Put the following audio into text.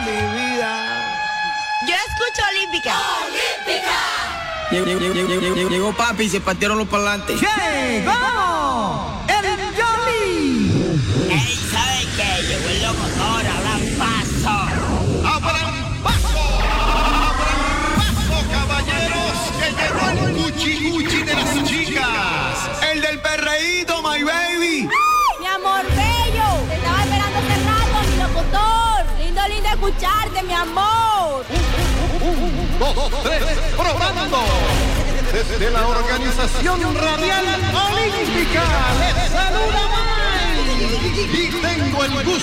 mi vida. Yo escucho Olímpica. Llegó papi y se patearon los parlantes. ¡Llegó! ¡El Yoli! Ey, ¿sabe qué? Llegó el locutor, abran paso. ¡Abran paso! ¡Abran paso, caballeros! ¡Que llegó el cuchi de las chicas! El del perreíto, my baby. Mi amor bello, te estaba esperando hace rato, mi locutor. Lindo escucharte, mi amor. 1, 2, 3, probando. Desde la Organización Radial Olímpica les saluda Mike. Y tengo el gusto